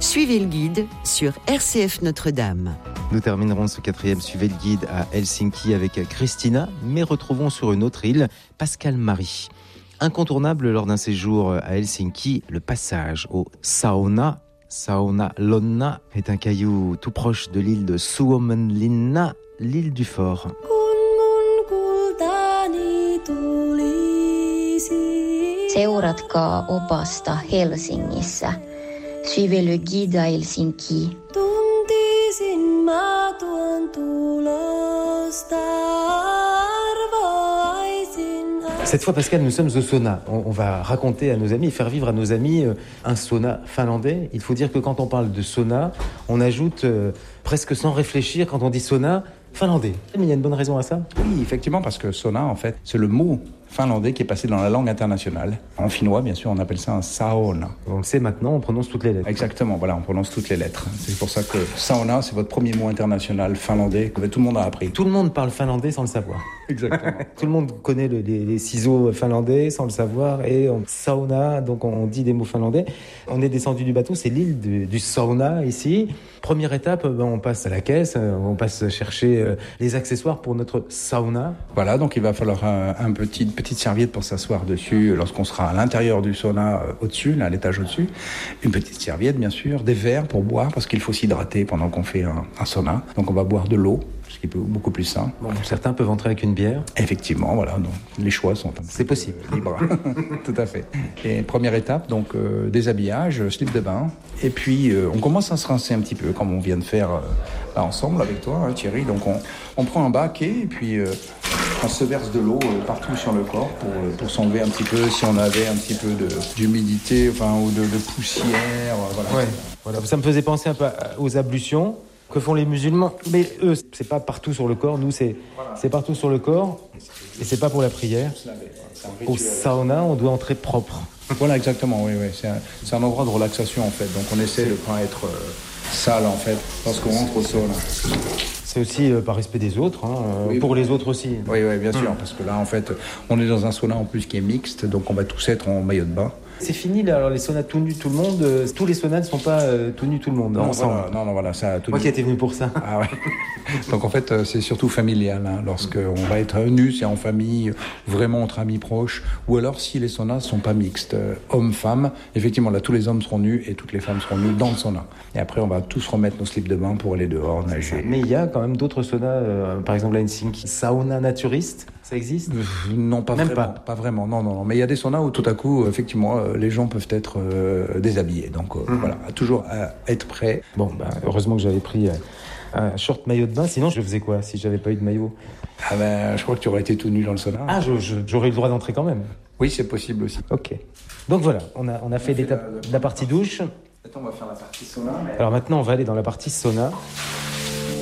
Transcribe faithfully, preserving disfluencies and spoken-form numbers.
Suivez le guide sur R C F Notre-Dame. Nous terminerons ce quatrième Suivez le guide à Helsinki avec Christina, mais retrouvons sur une autre île Pascal Marie. Incontournable lors d'un séjour à Helsinki, le passage au sauna. Sauna Lonna est un caillou tout proche de l'île de Suomenlinna, l'île du fort. Seuratkaa opasta Helsingissä. Suivez le guide à Helsinki. Tuntisin mä tuon tulosta. Cette fois, Pascal, nous sommes au sauna. On, on va raconter à nos amis, faire vivre à nos amis euh, un sauna finlandais. Il faut dire que quand on parle de sauna, on ajoute euh, presque sans réfléchir, quand on dit sauna, finlandais. Mais il y a une bonne raison à ça ? Oui, effectivement, parce que sauna, en fait, c'est le mot finlandais qui est passé dans la langue internationale. En finnois, bien sûr, on appelle ça un sauna. On le sait maintenant, on prononce toutes les lettres. Exactement, voilà, on prononce toutes les lettres. C'est pour ça que sauna, c'est votre premier mot international finlandais que tout le monde a appris. Tout le monde parle finlandais sans le savoir. Exactement. Tout le monde connaît le, les, les ciseaux finlandais sans le savoir et on, sauna, donc on dit des mots finlandais. On est descendu du bateau, c'est l'île du, du sauna ici. Première étape, ben on passe à la caisse, on passe chercher les accessoires pour notre sauna. Voilà, donc il va falloir un, un petit, petite serviette pour s'asseoir dessus lorsqu'on sera à l'intérieur du sauna euh, au-dessus, là, à l'étage au-dessus. Une petite serviette, bien sûr, des verres pour boire, parce qu'il faut s'hydrater pendant qu'on fait un, un sauna. Donc on va boire de l'eau, ce qui est beaucoup plus sain. Bon, certains peuvent entrer avec une bière. Effectivement, voilà, donc les choix sont un C'est possible. Libres. Tout à fait. Et première étape, donc euh, déshabillage, slip de bain. Et puis euh, on commence à se rincer un petit peu, comme on vient de faire euh, là, ensemble avec toi, hein, Thierry. Donc on, on prend un baquet et puis euh, on se verse de l'eau euh, partout sur le corps pour, euh, pour s'enlever un petit peu si on avait un petit peu de, d'humidité, enfin, ou de, de poussière. Euh, voilà. Ouais. Voilà. Ça me faisait penser un peu aux ablutions que font les musulmans. Mais eux, c'est pas partout sur le corps. Nous, c'est, voilà. c'est partout sur le corps. Et c'est pas pour la prière. Au sauna, on doit entrer propre. Voilà, exactement, oui, oui. C'est un, c'est un endroit de relaxation, en fait. Donc, on essaie de ne pas être euh, sale, en fait, lorsqu'on rentre au sauna. C'est aussi euh, par respect des autres, hein, euh, oui, pour les autres aussi. Oui, oui, bien sûr, mmh. Parce que là, en fait, on est dans un sauna, en plus, qui est mixte, donc on va tous être en maillot de bain. C'est fini, là, alors les saunas tout nus, tout le monde, euh, tous les saunas ne sont pas euh, tout nus, tout le monde, non, ensemble. Voilà, non, non, voilà, ça... Tout Moi qui étais venu pour ça. Ah ouais. Donc en fait, c'est surtout familial, hein. Lorsqu'on va être nu, c'est en famille, vraiment entre amis proches, ou alors si les saunas ne sont pas mixtes, euh, hommes-femmes, effectivement, là, tous les hommes seront nus et toutes les femmes seront nues dans le sauna. Et après, on va tous remettre nos slips de bain pour aller dehors, nager. Mais il y a quand même d'autres saunas, euh, par exemple à Helsinki, sauna naturiste. Ça existe ? Non, pas Même vraiment. Pas. pas vraiment. Non, non, non. Mais il y a des saunas où tout à coup, effectivement, euh, les gens peuvent être euh, déshabillés. Donc euh, mmh. voilà, toujours à être prêt. Bon, bah, heureusement que j'avais pris euh, un short maillot de bain. Sinon, je faisais quoi si j'avais pas eu de maillot ? Ah ben, je crois que tu aurais été tout nu dans le sauna. Ah, je, je, j'aurais eu le droit d'entrer quand même. Oui, c'est possible aussi. Ok. Donc voilà, on a on a fait, on fait l'étape, la, la, la partie douche. Maintenant, on va faire la partie sauna. Mais... Alors maintenant, on va aller dans la partie sauna.